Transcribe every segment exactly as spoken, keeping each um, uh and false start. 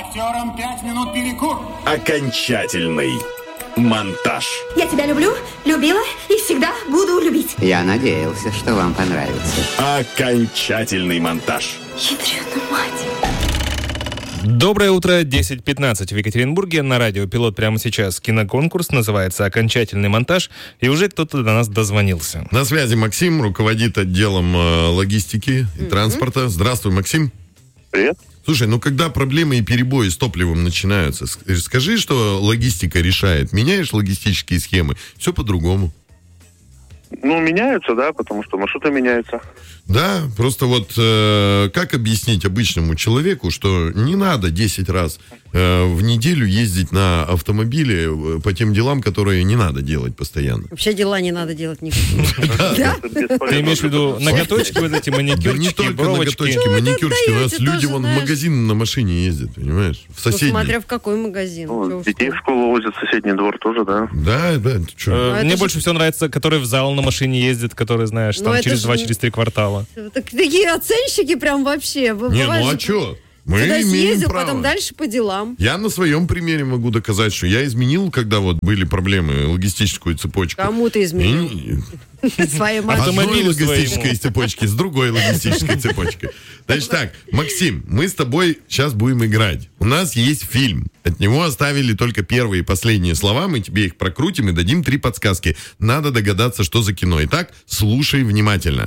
Актерам пять минут перекур. Окончательный монтаж. Я тебя люблю, любила и всегда буду любить. Я надеялся, что вам понравится. Окончательный монтаж. Ядрёна мать. Доброе утро, десять пятнадцать в Екатеринбурге. На радио «Пилот» прямо сейчас киноконкурс, называется «Окончательный монтаж», и уже кто-то до нас дозвонился. На связи Максим, руководит отделом э, логистики и mm-hmm. транспорта. Здравствуй, Максим. Привет. Слушай, ну когда проблемы и перебои с топливом начинаются, скажи, что логистика решает. Меняешь логистические схемы, все по-другому. Ну, меняются, да, потому что маршруты меняются. Да, просто вот э, как объяснить обычному человеку, что не надо десять раз э, в неделю ездить на автомобиле по тем делам, которые не надо делать постоянно. Вообще дела не надо делать никакие. Ты имеешь в виду ноготочки, вот эти маникюрчики, да не только бровочки? ноготочки, маникюрчики. У нас люди вон в магазин на машине ездят, понимаешь? В соседний. Смотря в какой магазин. Детей в школу возят, в соседний двор тоже, да? Да, да. Мне больше всего нравится, которые в зал на машине ездят, которые, знаешь, там через два, через три квартала. Так, такие оценщики прям вообще. Не, ну а что? Мы Туда имеем съездил, право. потом дальше по делам. Я на своем примере могу доказать, что я изменил, когда вот были проблемы, логистическую цепочку. Кому ты изменил? Своей машине. Одной логистической цепочки с другой логистической цепочкой. Значит так, Максим, мы с тобой сейчас будем играть. У нас есть фильм. От него оставили только первые и последние слова. Мы тебе их прокрутим и дадим три подсказки. Надо догадаться, что за кино. Итак, слушай внимательно.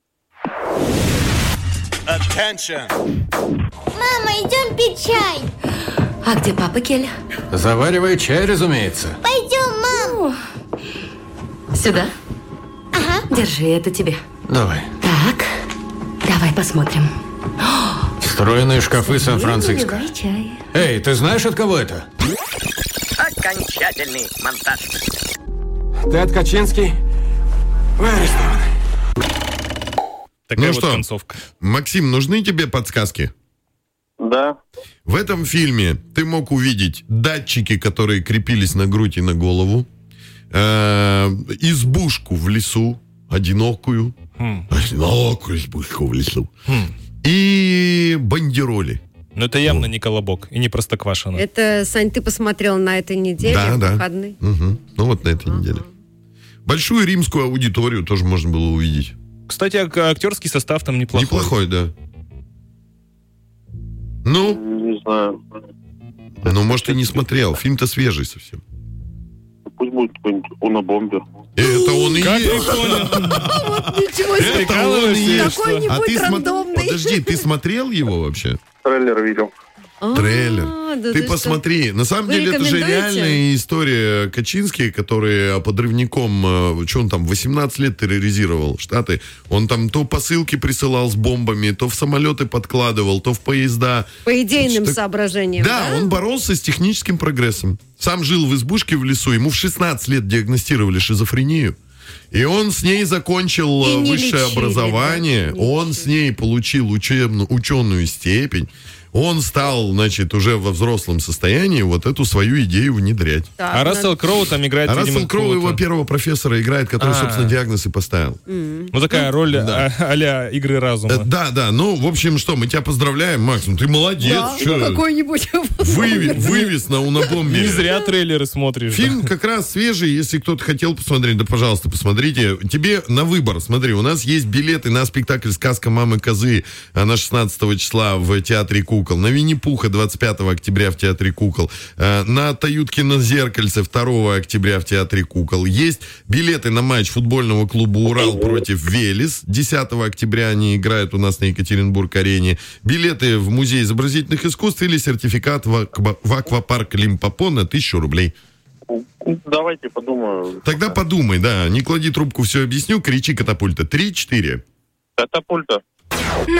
Attention. Мама, идем пить чай. А где папа, Келли? Заваривай чай, разумеется. Пойдем, мам. Сюда? Ага. Держи, это тебе. Давай. Так, давай посмотрим. Встроенные шкафы Сан-Франциско. Чай. Эй, ты знаешь, от кого это? Окончательный монтаж. Ты от Качинский? Вы арестованы. Такая ну вот что, концовка. Максим, нужны тебе подсказки? Да. В этом фильме ты мог увидеть датчики, которые крепились на грудь и на голову, э, избушку в лесу, одинокую, хм. одинокую избушку в лесу, хм. и бандероли. Но это явно не колобок и не Простоквашино. Это, Сань, ты посмотрел на этой неделе, да, да. выходный? Угу. Ну вот на этой ага. неделе. Большую римскую аудиторию тоже можно было увидеть. Кстати, актерский состав там неплохой. Неплохой, да. Ну? Не знаю. Ну, может, и не смотрел. Фильм-то свежий совсем. Пусть будет какой-нибудь «Унабомбер». Это он и как есть. Вот ничего себе. Это он и есть. Какой-нибудь А ты рандомный. Смо... Подожди, ты смотрел его вообще? Трейлер видел. Трейлер. А, да ты ты посмотри. что? На самом Вы деле это же рекомендуете? реальная история Качинский, который подрывником, что он там, восемнадцать лет терроризировал Штаты. Он там то посылки присылал с бомбами, то в самолеты подкладывал, то в поезда. По идейным Что... соображениям, да, да? он боролся с техническим прогрессом. Сам жил в избушке в лесу, ему в шестнадцать лет диагностировали шизофрению. И он с ней закончил И высшее лечили, образование, да? он с ней получил учебную, ученую степень. Он стал, значит, уже во взрослом состоянии вот эту свою идею внедрять. Так, а Рассел надо... Кроу там играет, А видимо, Рассел Кроу его первого профессора играет, который, А-а-а. собственно, диагноз и поставил. Mm-hmm. Ну, такая роль да. а- а-ля игры разума. Э, Да, да, ну, в общем, что, мы тебя поздравляем, Макс, ну ты молодец. Да, Чё? какой-нибудь Выви- вывез на Унабомбере. Не зря трейлеры смотришь. Фильм да. как раз свежий, если кто-то хотел посмотреть, да, пожалуйста, посмотрите. Тебе на выбор, смотри, у нас есть билеты на спектакль «Сказка мамы Козы» на шестнадцатого числа в Театре кукол, на Винни-Пуха двадцать пятого октября в Театре кукол, на Таюткино зеркальце второго октября в Театре кукол. Есть билеты на матч футбольного клуба «Урал» против «Велес». десятого октября они играют у нас на Екатеринбург-арене. Билеты в Музей изобразительных искусств или сертификат в, аква- в аквапарк Лимпопо на тысячу рублей. Давайте подумаю. Тогда подумай, да. Не клади трубку, все объясню. Кричи «Катапульта». Три-четыре. Катапульта.